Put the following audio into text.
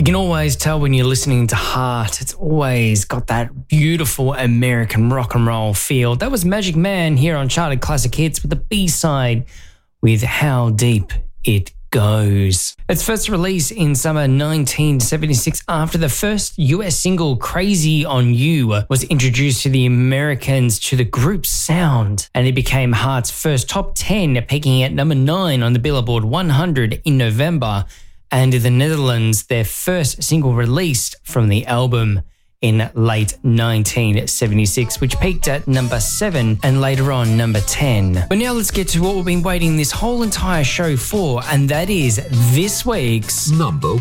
You can always tell when you're listening to Heart, it's always got that beautiful American rock and roll feel. That was Magic Man here on Charted Classic Hits with the B-side with How Deep It Goes. Its first release in summer 1976 after the first US single Crazy on You was introduced to the Americans to the group's sound, and it became Heart's first top 10, peaking at number 9 on the Billboard 100 in November, and in the Netherlands their first single released from the album in late 1976, which peaked at number 7 and later on number 10. But now let's get to what we've been waiting this whole entire show for, and that is this week's number